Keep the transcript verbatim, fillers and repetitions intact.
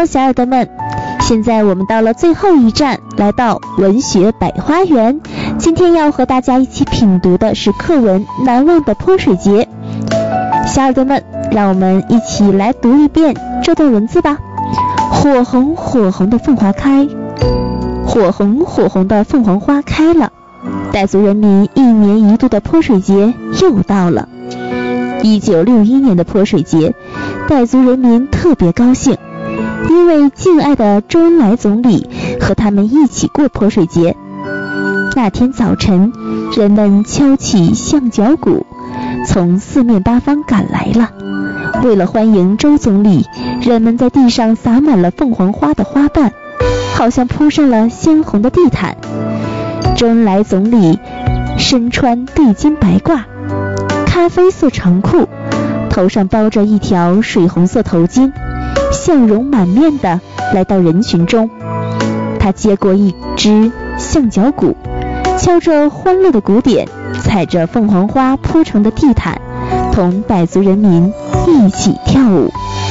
小耳朵们，现在我们到了最后一站，来到文学百花园。今天要和大家一起品读的是课文《难忘的泼水节》。小耳朵们，让我们一起来读一遍这段文字吧。火红火红的凤凰开，火红火红的凤凰花开了，傣族人民一年一度的泼水节又到了。一九六一年的泼水节，傣族人民特别高兴，因为敬爱的周恩来总理和他们一起过泼水节。那天早晨，人们敲起象脚鼓，从四面八方赶来了。为了欢迎周总理，人们在地上撒满了凤凰花的花瓣，好像铺上了鲜红的地毯。周恩来总理身穿对襟白褂，咖啡色长裤，头上包着一条水红色头巾，笑容满面地来到人群中。他接过一只象脚鼓，敲着欢乐的鼓点，踩着凤凰花铺成的地毯，同傣族人民一起跳舞。